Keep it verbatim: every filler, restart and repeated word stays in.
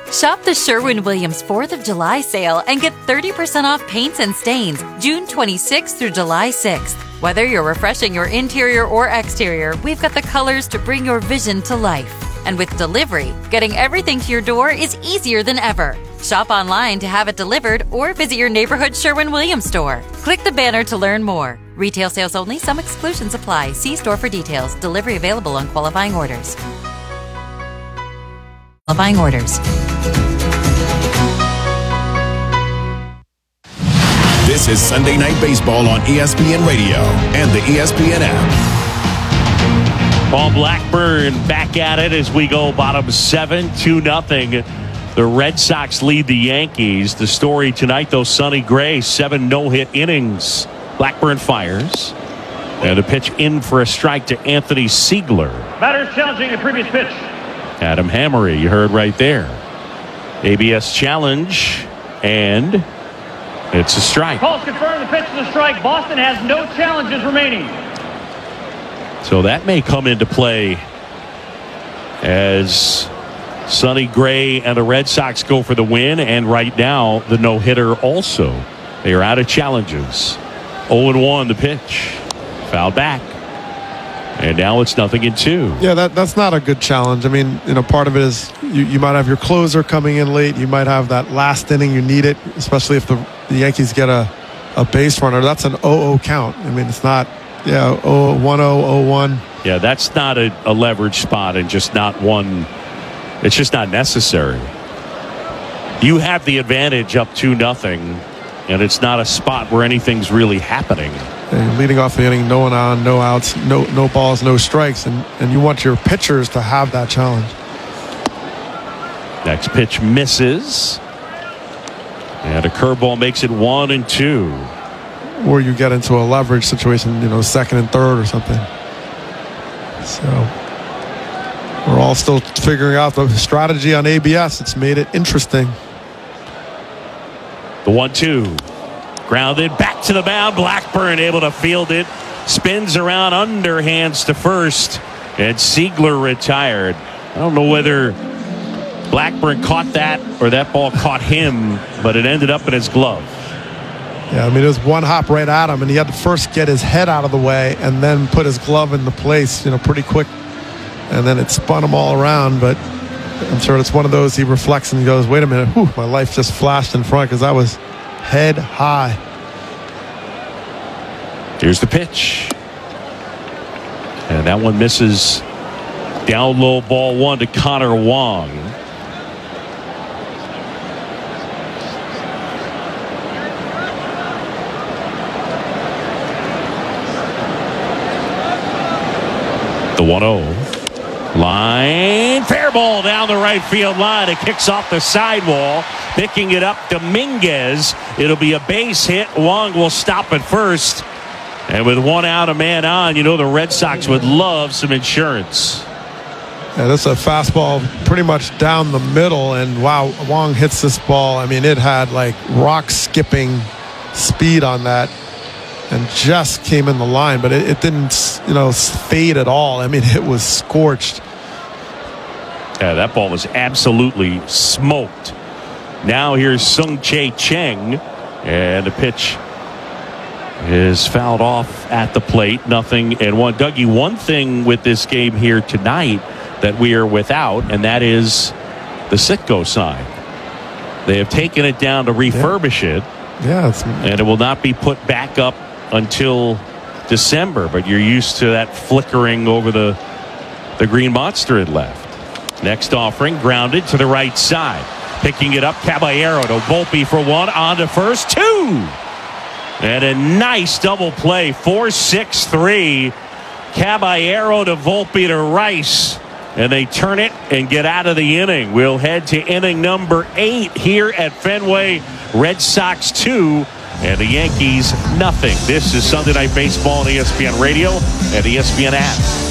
Shop the Sherwin-Williams fourth of July sale and get thirty percent off paints and stains June twenty-sixth through July sixth. Whether you're refreshing your interior or exterior, we've got the colors to bring your vision to life. And with delivery, getting everything to your door is easier than ever. Shop online to have it delivered or visit your neighborhood Sherwin-Williams store. Click the banner to learn more. Retail sales only. Some exclusions apply. See store for details. Delivery available on qualifying orders. Qualifying orders. This is Sunday Night Baseball on E S P N Radio and the E S P N app. Paul Blackburn back at it as we go bottom seven, two nothing. The Red Sox lead the Yankees. The story tonight, though, Sonny Gray, seven no-hit innings. Blackburn fires. And a pitch in for a strike to Anthony Siegler. Batters challenging a previous pitch. Adam Hammery, you heard right there. A B S challenge, and it's a strike. Calls confirm the pitch is a strike. Boston has no challenges remaining. So that may come into play as Sonny Gray and the Red Sox go for the win, and right now the no-hitter also. They are out of challenges. oh and one the pitch. Foul back. And now it's nothing in two. Yeah, that that's not a good challenge. I mean, you know, part of it is you, you might have your closer coming in late. You might have that last inning. You need it, especially if the, the Yankees get a, a base runner. That's an oh oh count. I mean, it's not, yeah, one oh, oh one. Yeah, that's not a, a leverage spot and just not one. It's just not necessary. You have the advantage up two nothing, and it's not a spot where anything's really happening. And leading off the inning, no one on, no outs, no no balls, no strikes, and, and you want your pitchers to have that challenge. Next pitch misses. And a curveball makes it one and two. Or you get into a leverage situation, you know, second and third or something. So we're all still figuring out the strategy on A B S. It's made it interesting. The one two. Grounded back to the mound. Blackburn able to field it. Spins around, underhands to first. And Siegler retired. I don't know whether Blackburn caught that or that ball caught him, but it ended up in his glove. Yeah, I mean, it was one hop right at him, and he had to first get his head out of the way and then put his glove into place, you know, pretty quick. And then it spun him all around, but I'm sure it's one of those he reflects and he goes, wait a minute, whew, my life just flashed in front because I was head high. Here's the pitch. And that one misses. Down low, ball one to Connor Wong. The one oh. Line, fair ball down the right field line. It kicks off the sidewall. Picking it up, Dominguez. It'll be a base hit. Wong will stop at first. And with one out, a man on, you know the Red Sox would love some insurance. Yeah, this is a fastball pretty much down the middle. And wow, Wong hits this ball. I mean, it had like rock skipping speed on that. And just came in the line, but it, it didn't, you know, fade at all. I mean, it was scorched. Yeah, that ball was absolutely smoked. Now here's Sung-Chae Cheng, and the pitch is fouled off at the plate. Nothing and one. Dougie, one thing with this game here tonight that we are without, and that is the Citgo sign. They have taken it down to refurbish yeah. it. Yeah, it's... and it will not be put back up until December, but you're used to that flickering over the the green monster it left. Next offering, grounded to the right side. Picking it up, Caballero to Volpe for one, on to first, two. And a nice double play, four six three. Caballero to Volpe to Rice. And they turn it and get out of the inning. We'll head to inning number eight here at Fenway. Red Sox two and the Yankees nothing. This is Sunday Night Baseball on E S P N Radio and the E S P N app.